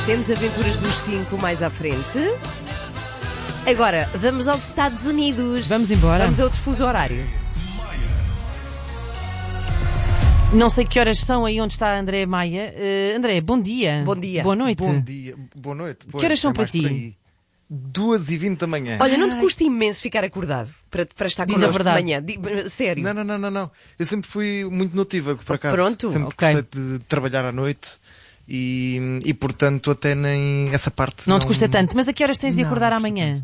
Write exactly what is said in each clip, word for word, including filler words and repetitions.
Temos Aventuras dos cinco mais à frente. Agora, vamos aos Estados Unidos. Vamos embora. Vamos a outro fuso horário. Não sei que horas são aí onde está a André Maia. Uh, André, bom dia. Bom dia. Boa noite. Bom dia. Boa noite. Que horas são é para mais ti? por aí. duas e vinte da manhã. Olha, não te custa imenso ficar acordado para, para estar Diz a connosco de verdade. manhã? Di- Sério? Não, não, não, não, não. Eu sempre fui muito notívago, por acaso. Pronto, Sempre ok. gostei de trabalhar à noite e, e portanto, até nem essa parte. Não te custa tanto. Mas a que horas tens de Não, acordar não custa amanhã?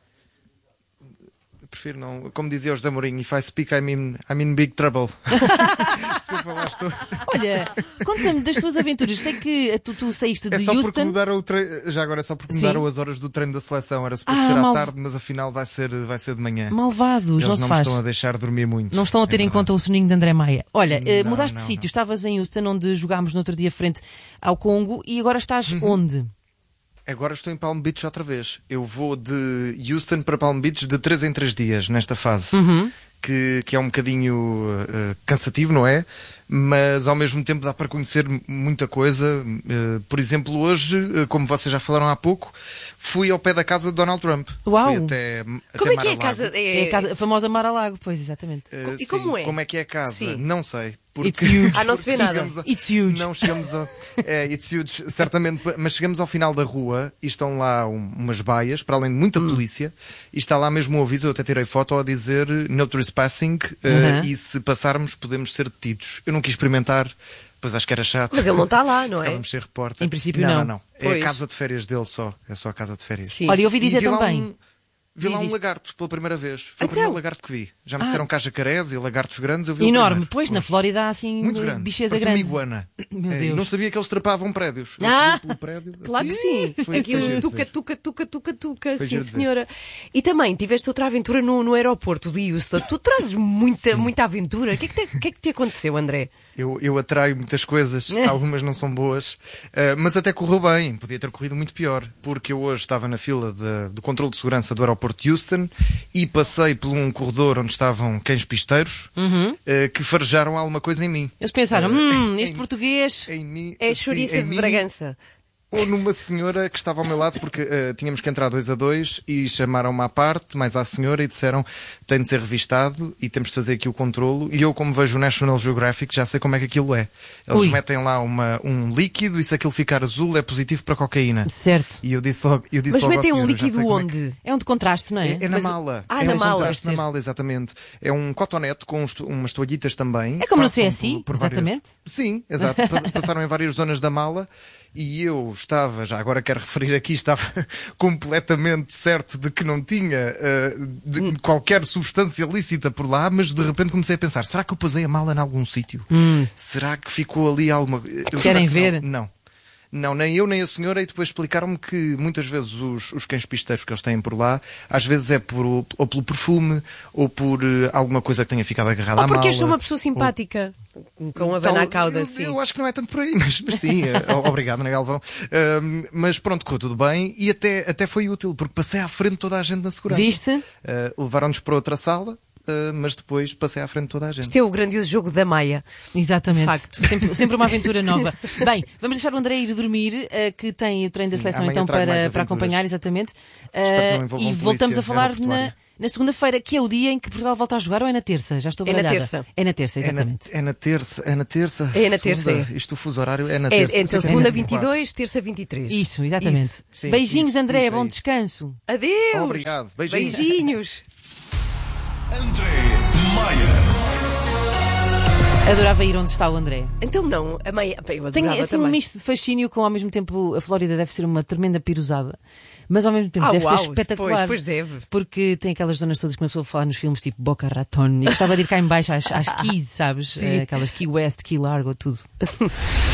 Prefiro não. Como dizia o José Mourinho, if I speak, I'm in, I'm in big trouble. Se eu falar, estou... Olha, conta-me das tuas aventuras. Sei que tu, tu saíste É de só porque Houston. mudaram o treino. Já agora é só porque Sim. mudaram as horas do treino da seleção. Era suposto Ah, ser à mal- tarde, mas afinal vai ser, vai ser de manhã. Malvados, Eles não se não me faz. estão a deixar dormir muito. Não estão a ter É em verdade. conta o soninho de André Maia. Olha, eh, Não, mudaste de não, sítio. não. Estavas em Houston, onde jogámos no outro dia frente ao Congo, e agora estás Uhum. onde? Agora estou em Palm Beach outra vez. Eu vou de Houston para Palm Beach de três em três dias, nesta fase. Uhum. Que, que é um bocadinho uh, cansativo, não é? Mas ao mesmo tempo dá para conhecer muita coisa. Uh, por exemplo, hoje, uh, como vocês já falaram há pouco, fui ao pé da casa de Donald Trump. Uau! Fui até, até Como é que é a Mar-a-Lago. casa? É a, casa, a famosa Mar-a-Lago, pois, exatamente. Uh, E sim, como é? Como é que é a casa? Sim. Não sei. It's huge. Ah, não se vê porque nada. chegamos a- It's huge. Não chegamos a... É, it's huge, certamente. Mas chegamos ao final da rua e estão lá um- umas baias, para além de muita Hum. polícia, e está lá mesmo um aviso, eu até tirei foto a dizer no trespassing, uh, Uhum. e se passarmos podemos ser detidos. Eu não quis experimentar, pois acho que era chato. Mas ele não está lá, não é? Vamos ser repórter. Em princípio, não. não. Não, não. É Pois. a casa de férias dele só. É só a casa de férias. Sim. Olha, eu ouvi dizer E vi lá também. um- Vi lá Diz um isto. lagarto pela primeira vez. Foi Então? o primeiro lagarto que vi. Já me Ah. disseram cá jacarés e lagartos grandes. Eu vi o Enorme, primeiro. pois, na Flórida há assim Muito grande. bicheza Parecia uma grande. iguana. Meu É, e Deus. não sabia que eles trepavam prédios. Eu Ah, subi pelo prédio, Claro que assim, sim. foi- Aquilo foi giro, tuca, foi. tuca, tuca, tuca, tuca. Foi Sim, giro dizer. senhora. E também tiveste outra aventura no, no aeroporto de Houston. Tu trazes muita, muita aventura. O que é que te, o que é que te aconteceu, André? Eu, eu atraio muitas coisas, algumas não são boas, eh, mas até correu bem, podia ter corrido muito pior, porque eu hoje estava na fila de- do controle de segurança do aeroporto de Houston e passei por um corredor onde estavam cães pisteiros eh, que farejaram alguma coisa em mim. Eles pensaram, Eh, hum, em- este português... Em mim, É a sim, chouriça em de mim, Bragança. Ou numa senhora que estava ao meu lado, porque eh, tínhamos que entrar dois a dois e chamaram-me à parte, mais à senhora, e disseram tem de ser revistado e temos de fazer aqui o controlo. E eu, como vejo o National Geographic, já sei como é que aquilo é. Eles Ui. metem lá uma, um líquido e se aquilo ficar azul é positivo para cocaína. Certo. E eu disse logo, eu disse Mas logo à metem um senhora, já sei líquido como é que- onde? É um de contraste, não é? É, é na Mas- mala. Ah, é na um mala. contraste na Deve ser. mala, exatamente. É um cotonete com uns- umas toalhitas também. É como no Passam C S I, por- por várias- exatamente. Sim, exato. Pa- Passaram em várias zonas da mala e eu estava, já agora quero referir aqui, estava completamente certo de que não tinha eh, de- Hum. qualquer substância lícita por lá, mas de repente comecei a pensar, será que eu pusei a mala em algum sítio? Será que ficou ali alguma... Eu Hum. Querem espero que ver? Não. não. Não, nem eu nem a senhora, e depois explicaram-me que muitas vezes os, os cães pisteiros que eles têm por lá, às vezes é por, ou pelo perfume, ou por eh, alguma coisa que tenha ficado agarrada à Ou mala. porque és só uma pessoa simpática. Com a Tal- Havana à cauda, eu, sim. eu acho que não é tanto por aí, mas, mas sim, eh, obrigado, Ana Galvão. Ahm, mas pronto, correu tudo bem e até, até foi útil, porque passei à frente de toda a gente na segurança. Viste? Ah, levaram-nos para outra sala, ah, mas depois passei à frente de toda a gente. Isto é o grandioso jogo da Maia. Exatamente. Facto. Sempre, sempre uma aventura nova. Bem, vamos deixar o André ir dormir, eh, que tem o treino da Sim, seleção amanhã então trago mais para, aventuras. para acompanhar, exatamente. Espero que Eh, não envolvam e voltamos polícia a falar na, aeroportuária. na segunda-feira, que é o dia em que Portugal volta a jogar, ou é na terça? Já estou É na baralhada. terça. É na terça, É na, exatamente. é na terça, é na terça. É na terça, Segunda. é. Isto o fuso horário é na É, terça. então Sei que é segunda na vinte e dois, terça vinte e três. Isso, exatamente. Isso. Sim, Beijinhos, isso, André, isso, é bom isso. descanso. Adeus. Obrigado. Beijinhos. Beijinhos. André Maia. Adorava ir onde está o André. Então não, a Maia... Bem, eu Tem adorava assim um também. misto de fascínio com ao mesmo tempo a Flórida deve ser uma tremenda piruzada, mas ao mesmo tempo Ah, deve uau, ser espetacular. pois, pois deve. Porque tem aquelas zonas todas que uma pessoa fala nos filmes tipo Boca Raton e gostava de ir cá em baixo às, às Keys, sabes? Sim. Eh, Aquelas Key West, Key Largo, tudo.